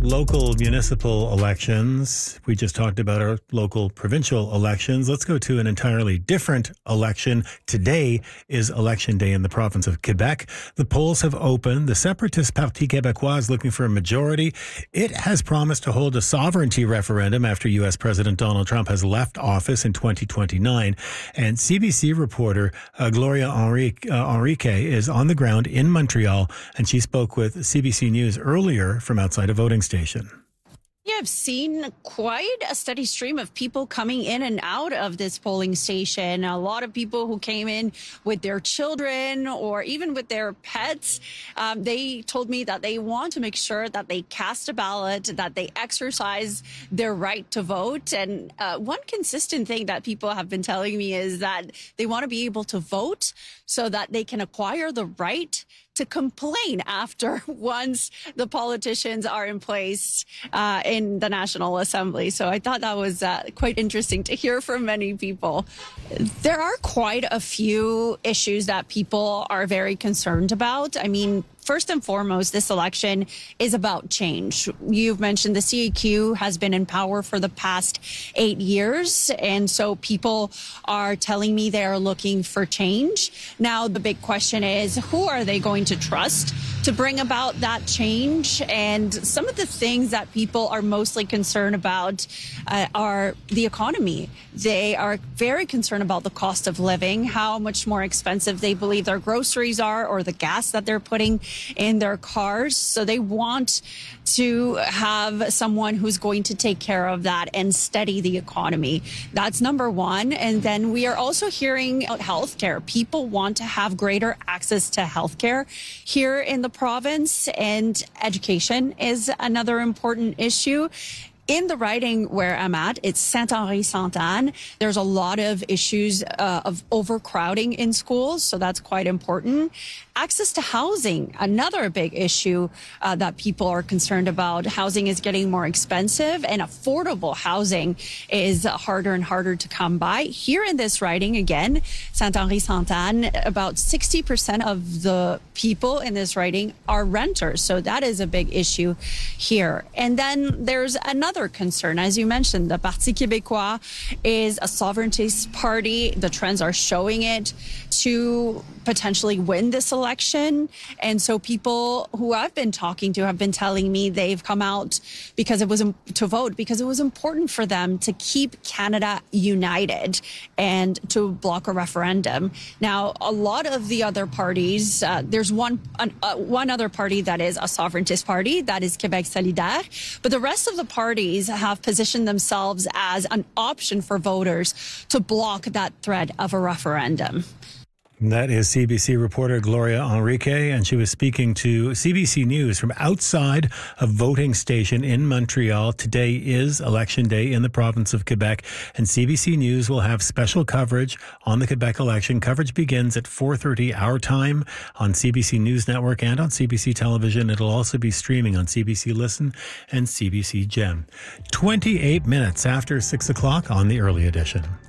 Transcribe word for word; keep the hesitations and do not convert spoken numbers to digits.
local municipal elections. We just talked about our local provincial elections. Let's go to an entirely different election. Today is election day in the province of Quebec. The polls have opened. The separatist Parti Québécois is looking for a majority. It has promised to hold a sovereignty referendum after U S President Donald Trump has left office in twenty twenty-nine. And C B C reporter uh, Gloria Henrique, uh, Henrique is on the ground in Montreal, and she spoke with C B C News earlier from outside a voting station. Yeah, I've seen quite a steady stream of people coming in and out of this polling station. A lot of people who came in with their children or even with their pets. Um, they told me that they want to make sure that they cast a ballot, that they exercise their right to vote. And uh, one consistent thing that people have been telling me is that they want to be able to vote so that they can acquire the right to complain after once the politicians are in place uh, in the National Assembly. So I thought that was uh, quite interesting to hear from many people. There are quite a few issues that people are very concerned about. I mean, first and foremost, this election is about change. You've mentioned the C A Q has been in power for the past eight years. And so people are telling me they are looking for change. Now, the big question is, who are they going to trust to bring about that change? And some of the things that people are mostly concerned about uh, are the economy. They are very concerned about the cost of living, how much more expensive they believe their groceries are or the gas that they're putting in their cars. So they want to have someone who's going to take care of that and steady the economy. That's number one. And then we are also hearing about healthcare. People want to have greater access to healthcare here in the province, and education is another important issue. In the riding where I'm at, it's Saint-Henri-Sainte-Anne. There's a lot of issues uh, of overcrowding in schools, so that's quite important. Access to housing, another big issue uh, that people are concerned about. Housing is getting more expensive, and affordable housing is harder and harder to come by. Here in this riding, again, Saint-Henri-Sainte-Anne, about sixty percent of the people in this riding are renters, so that is a big issue here. And then there's another concern. As you mentioned, the Parti Québécois is a sovereignist party. The trends are showing it to potentially win this election. And so people who I've been talking to have been telling me they've come out because it was to vote because it was important for them to keep Canada united and to block a referendum. Now, a lot of the other parties, uh, there's one uh, one other party that is a sovereigntist party, that is Québec solidaire, but the rest of the parties have positioned themselves as an option for voters to block that threat of a referendum. That is C B C reporter Gloria Henrique, and she was speaking to C B C News from outside a voting station in Montreal. Today is election day in the province of Quebec, and C B C News will have special coverage on the Quebec election. Coverage begins at four thirty our time on C B C News Network and on C B C Television. It'll also be streaming on C B C Listen and C B C Gem. twenty-eight minutes after six o'clock on the early edition.